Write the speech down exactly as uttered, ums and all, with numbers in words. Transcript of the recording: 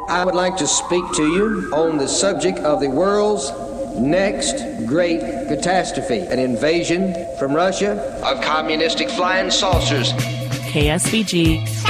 I would like to speak to you on the subject of the world's next great catastrophe, an invasion from Russia of communistic flying saucers. K S V G